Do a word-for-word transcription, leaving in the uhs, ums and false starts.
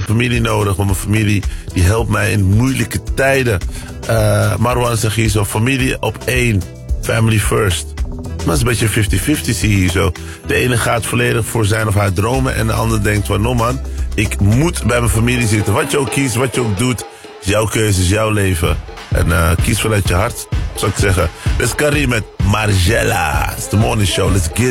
familie nodig, want mijn familie die helpt mij in moeilijke tijden. Uh, Marwan zegt hier zo, familie op één, family first. Maar het is een beetje fifty fifty zie je hier zo. De ene gaat volledig voor zijn of haar dromen en de ander denkt van, no man, ik moet bij mijn familie zitten. Wat je ook kiest, wat je ook doet, is jouw keuze, is jouw leven. En uh, kies vanuit je hart, zou ik zeggen. Dit is Karim met Margiela. Het is de morning show, let's get